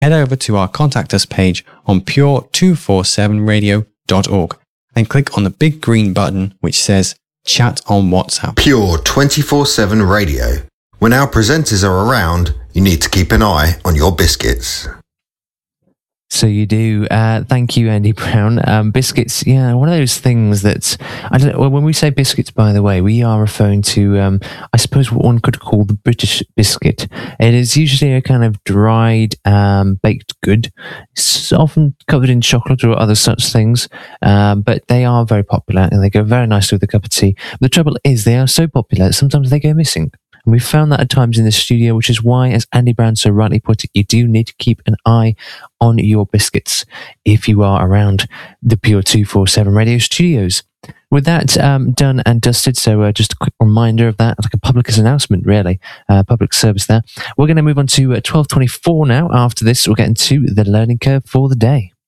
head over to our Contact Us page on pure247radio.org and click on the big green button which says Chat on WhatsApp. Pure 24/7 Radio. When our presenters are around, you need to keep an eye on your biscuits. So you do. Thank you, Andy Brown. Biscuits, yeah, one of those things that, I don't know, well, when we say biscuits, by the way, we are referring to, I suppose what one could call the British biscuit. It is usually a kind of dried, baked good. It's often covered in chocolate or other such things, but they are very popular and they go very nicely with a cup of tea. But the trouble is they are so popular that sometimes they go missing. And we've found that at times in the studio, which is why, as Andy Brown so rightly put it, you do need to keep an eye on your biscuits if you are around the Pure 247 radio studios. With that done and dusted, so just a quick reminder of that, like a public announcement, really, public service there. We're going to move on to 12:24 now. After this, we'll get into the learning curve for the day.